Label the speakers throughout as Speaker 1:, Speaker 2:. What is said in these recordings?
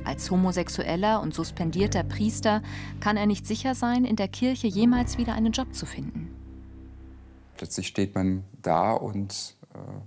Speaker 1: Als homosexueller und suspendierter Priester kann er nicht sicher sein, in der Kirche jemals wieder einen Job zu finden.
Speaker 2: Plötzlich steht man da und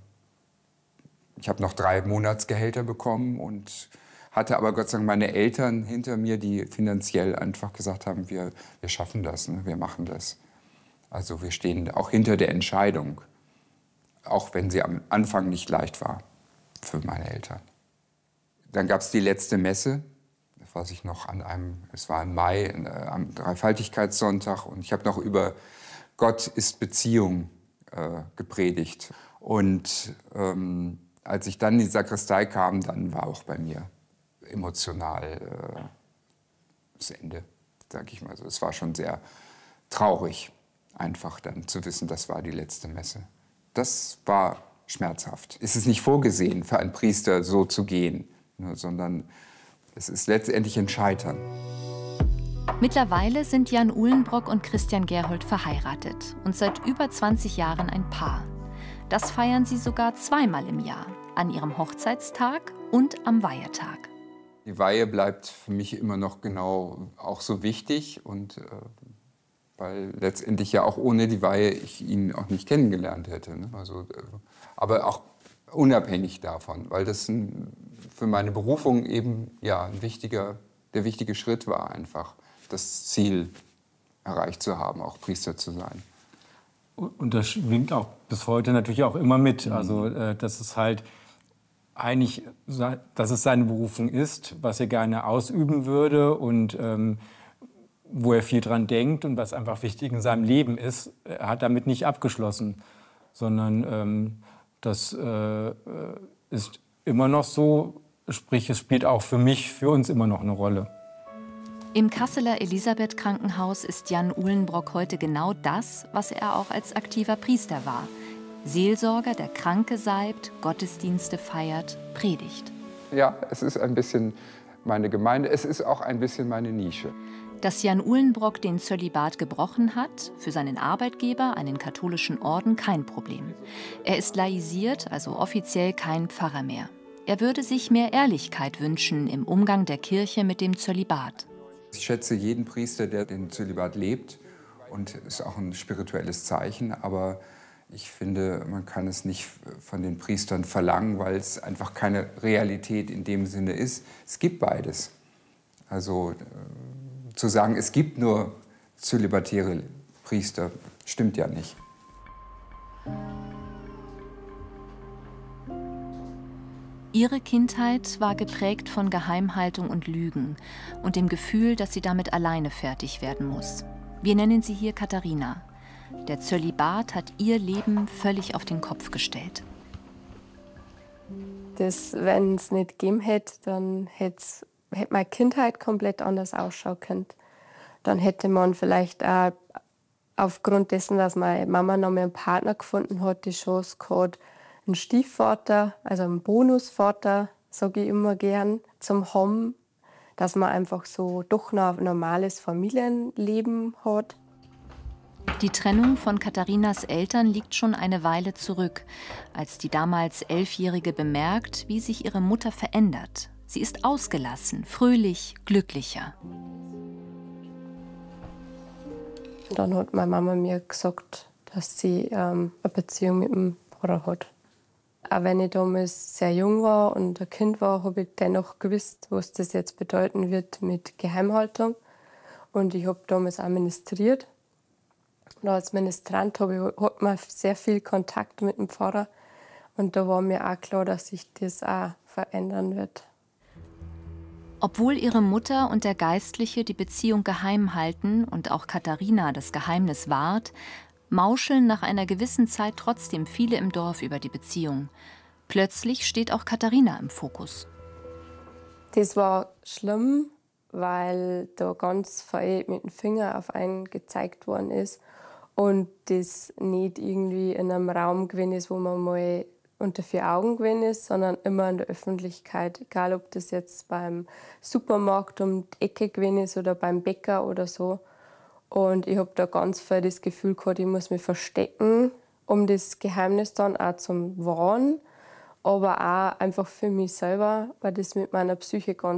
Speaker 2: ich habe noch 3 Monatsgehälter bekommen und hatte aber Gott sei Dank meine Eltern hinter mir, die finanziell einfach gesagt haben, wir schaffen das, ne? Wir machen das. Also wir stehen auch hinter der Entscheidung, auch wenn sie am Anfang nicht leicht war für meine Eltern. Dann gab es die letzte Messe, das weiß ich noch, es war im Mai, am Dreifaltigkeitssonntag, und ich habe noch über Gott ist Beziehung gepredigt. Und als ich dann in die Sakristei kam, dann war auch bei mir emotional das Ende, sage ich mal so. Es war schon sehr traurig, einfach dann zu wissen, das war die letzte Messe. Das war schmerzhaft. Es ist nicht vorgesehen, für einen Priester so zu gehen, ne, sondern es ist letztendlich ein Scheitern.
Speaker 1: Mittlerweile sind Jan Uhlenbrock und Christian Gerhold verheiratet und seit über 20 Jahren ein Paar. Das feiern sie sogar zweimal im Jahr, an ihrem Hochzeitstag und am Weihetag.
Speaker 2: Die Weihe bleibt für mich immer noch genau auch so wichtig, und weil letztendlich ja auch ohne die Weihe ich ihn auch nicht kennengelernt hätte. Ne? Also, aber auch unabhängig davon, weil das für meine Berufung eben ja der wichtige Schritt war, einfach das Ziel erreicht zu haben, auch Priester zu sein.
Speaker 3: Und das schwingt auch bis heute natürlich auch immer mit. Also dass es halt eigentlich, dass es seine Berufung ist, was er gerne ausüben würde und wo er viel dran denkt und was einfach wichtig in seinem Leben ist. Er hat damit nicht abgeschlossen, sondern das ist immer noch so. Sprich, es spielt auch für uns immer noch eine Rolle.
Speaker 1: Im Kasseler Elisabeth-Krankenhaus ist Jan Uhlenbrock heute genau das, was er auch als aktiver Priester war. Seelsorger, der Kranke salbt, Gottesdienste feiert, predigt.
Speaker 2: Ja, es ist ein bisschen meine Gemeinde, es ist auch ein bisschen meine Nische.
Speaker 1: Dass Jan Uhlenbrock den Zölibat gebrochen hat, für seinen Arbeitgeber, einen katholischen Orden, kein Problem. Er ist laisiert, also offiziell kein Pfarrer mehr. Er würde sich mehr Ehrlichkeit wünschen im Umgang der Kirche mit dem Zölibat.
Speaker 2: Ich schätze jeden Priester, der den Zölibat lebt, und ist auch ein spirituelles Zeichen, aber ich finde, man kann es nicht von den Priestern verlangen, weil es einfach keine Realität in dem Sinne ist. Es gibt beides. Also zu sagen, es gibt nur zölibatäre Priester, stimmt ja nicht.
Speaker 1: Ihre Kindheit war geprägt von Geheimhaltung und Lügen und dem Gefühl, dass sie damit alleine fertig werden muss. Wir nennen sie hier Katharina. Der Zölibat hat ihr Leben völlig auf den Kopf gestellt.
Speaker 4: Wenn es nicht gegeben hätte, dann hätte meine Kindheit komplett anders ausschauen können. Dann hätte man vielleicht auch aufgrund dessen, dass meine Mama noch mal einen Partner gefunden hat, die Chance gehabt, einen Stiefvater, also einen Bonusvater, sage ich immer gern, zum haben, dass man einfach so doch noch ein normales Familienleben hat.
Speaker 1: Die Trennung von Katharinas Eltern liegt schon eine Weile zurück, als die damals 11-Jährige bemerkt, wie sich ihre Mutter verändert. Sie ist ausgelassen, fröhlich, glücklicher.
Speaker 4: Dann hat meine Mama mir gesagt, dass sie eine Beziehung mit dem Pfarrer hat. Auch wenn ich damals sehr jung war und ein Kind war, habe ich dennoch gewusst, was das jetzt bedeuten wird mit Geheimhaltung. Und ich habe damals auch ministriert. Und als Ministrant hat man sehr viel Kontakt mit dem Pfarrer. Und da war mir auch klar, dass sich das auch verändern wird.
Speaker 1: Obwohl ihre Mutter und der Geistliche die Beziehung geheim halten und auch Katharina das Geheimnis wahrt, mauscheln nach einer gewissen Zeit trotzdem viele im Dorf über die Beziehung. Plötzlich steht auch Katharina im Fokus.
Speaker 4: Das war schlimm, weil da ganz viel mit dem Finger auf einen gezeigt worden ist und das nicht irgendwie in einem Raum gewesen ist, wo man mal unter 4 Augen gewesen ist, sondern immer in der Öffentlichkeit. Egal, ob das jetzt beim Supermarkt um die Ecke gewesen ist oder beim Bäcker oder so. Und ich habe da ganz viel das Gefühl gehabt, ich muss mich verstecken, um das Geheimnis dann auch zu wahren, aber auch einfach für mich selber, weil das mit meiner Psyche ganz